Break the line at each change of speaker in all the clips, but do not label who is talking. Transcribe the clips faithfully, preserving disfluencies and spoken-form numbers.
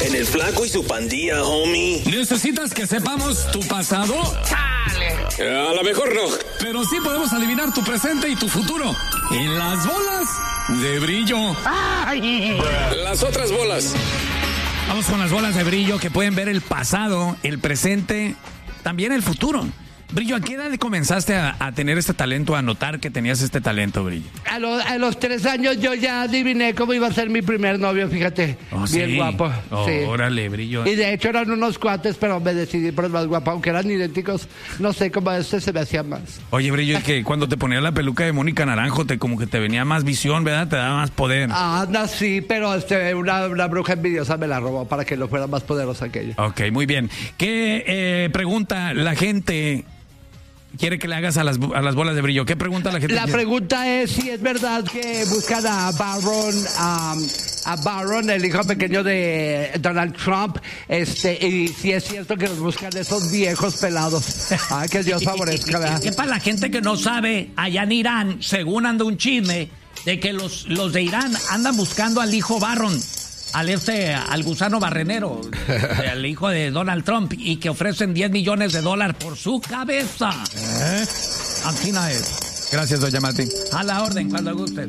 En el Flaco y su Pandilla, homie.
¿Necesitas que sepamos tu pasado?
¡Chale! A lo mejor no.
Pero sí podemos adivinar tu presente y tu futuro. En las bolas de brillo.
¡Ay! Las otras bolas.
Vamos con las bolas de brillo que pueden ver el pasado, el presente, también el futuro. Brillo, ¿a qué edad comenzaste a, a tener este talento, a notar que tenías este talento, Brillo?
A, lo, a los tres años yo ya adiviné cómo iba a ser mi primer novio, fíjate.
Oh,
bien
sí.
guapo.
Oh,
sí.
Órale, Brillo.
Y de hecho eran unos cuates, pero me decidí por el más guapo, aunque eran idénticos. No sé cómo este se me hacía más.
Oye, Brillo, es que cuando te ponías la peluca de Mónica Naranjo, te como que te venía más visión, ¿verdad? Te daba más poder.
Ah, no, sí, pero este, una, una bruja envidiosa me la robó para que lo fuera más poderosa que ella.
Ok, muy bien. ¿Qué eh, pregunta la gente quiere que le hagas a las, a las bolas de brillo? ¿Qué pregunta la gente
La
quiere?
pregunta es si es verdad que buscan a Barron, um, a Barron, el hijo pequeño de Donald Trump, este, y si es cierto que los buscan esos viejos pelados. Ah, que Dios favorezca, ¿verdad?
Que para la gente que no sabe, allá en Irán, según anda un chisme, de que los, los de Irán andan buscando al hijo Barron, al este, al gusano barrenero, al hijo de Donald Trump, y que ofrecen diez millones de dólares por su cabeza.
¿Eh?
Aquí no es.
Gracias, doña Mati.
A la orden, cuando guste.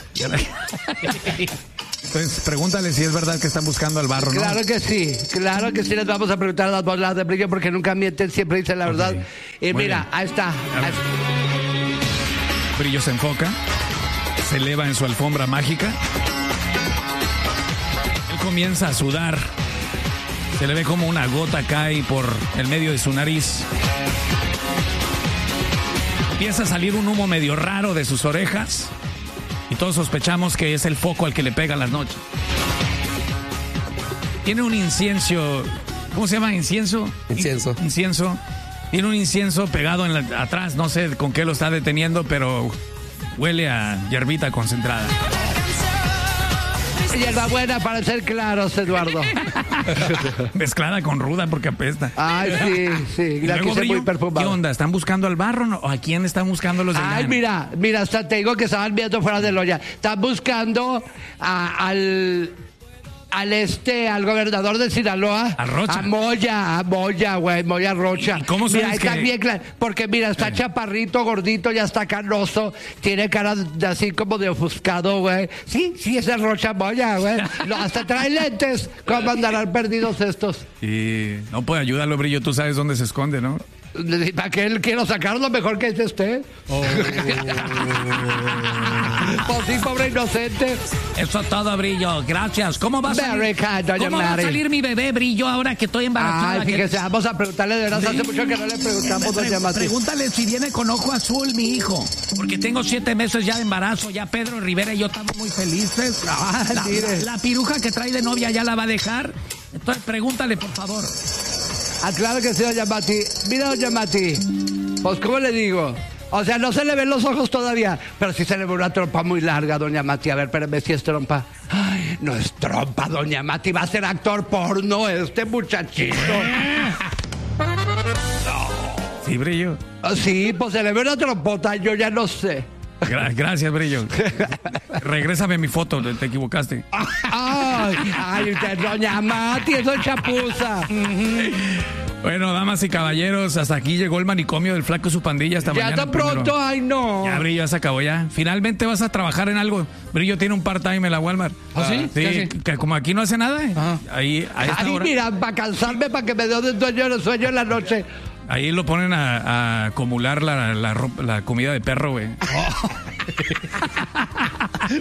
Entonces, pregúntale si es verdad que están buscando al barro, ¿no?
Claro que sí, claro que sí les vamos a preguntar a las bolas de brillo porque nunca mienten, siempre dicen la verdad.
Okay.
Y
Muy
mira,
bien.
ahí está. Ahí está.
Brillo se enfoca, se eleva en su alfombra mágica. Él comienza a sudar. Se le ve como una gota cae por el medio de su nariz. Empieza a salir un humo medio raro de sus orejas. Y todos sospechamos que es el foco al que le pega las noches. Tiene un incienso. ¿Cómo se llama? ¿Incienso?
Incienso.
Incienso. Tiene un incienso pegado en la, atrás. No sé con qué lo está deteniendo, pero huele a hierbita concentrada.
Hierba buena para ser claros, Eduardo.
Mezclada con ruda porque apesta.
Ay, sí, sí.
Y
La
luego,
quise
Brillo,
muy perfumada.
¿qué onda? ¿Están buscando al barro no? o a quién están buscando los de
Ay,
Irán?
mira, mira, hasta te digo que estaban viendo fuera del olla. Están buscando a- al, al este, al gobernador de Sinaloa.
A Rocha.
A Moya, a Moya, güey, Moya Rocha.
¿Y cómo
mira,
sabes
está
que-
bien claro, porque mira, está
Eh.
chaparrito, gordito, ya está canoso, tiene cara de- así como de ofuscado, güey. Sí, sí, ese es Rocha Moya, güey. No, hasta trae lentes. ¿Cómo andarán perdidos estos?
Y no puede ayudarlo, Brillo. Tú sabes dónde se esconde, ¿no?
¿Para qué él quiero sacarlo mejor que este usted?
Oh.
Pues sí, pobre inocente.
Eso es todo, Brillo. Gracias. ¿Cómo va a salir,
Very kind, doña
¿cómo va a
Mari.
salir mi bebé, Brillo, ahora que estoy embarazada?
Ay,
Que-
fíjese, vamos a preguntarle de verdad. Hace mucho que no le preguntamos,
Pre-
doña Mati.
Pregúntale si viene con ojo azul, mi hijo. Porque tengo siete meses ya de embarazo. Ya Pedro Rivera y yo estamos muy felices.
Ah,
la,
mire.
la piruja que trae de novia ya la va a dejar. Entonces, pregúntale, por favor.
Ah, claro que sí, doña Mati. Mira, doña Mati. Pues, ¿cómo le digo? O sea, no se le ven los ojos todavía, pero sí se le ve una trompa muy larga, doña Mati. A ver, espérame si es trompa. Ay, no es trompa, doña Mati. Va a ser actor porno este muchachito.
Sí, Brillo.
Ah, sí, pues se le ve una trompota, yo ya no sé.
Gra- gracias, Brillo. Regrésame mi foto, te equivocaste.
Ay, ay, usted, doña Mati, eso es chapuza.
Bueno, damas y caballeros, hasta aquí llegó el manicomio del Flaco y su pandilla. Hasta
Ya
mañana.
tan pronto,
primero.
ay no.
Ya, Brillo, ya se acabó ya. Finalmente vas a trabajar en algo. Brillo tiene un part-time en la Walmart.
¿Ah, sí? ¿Qué
Sí,
hace?
que como aquí no hace nada,
Ajá.
ahí a esta
Ay,
hora-
mira, para cansarme, para que me dé un sueño, sueño en la noche.
ahí lo ponen a, a acumular la, la, ropa- la comida de perro, güey.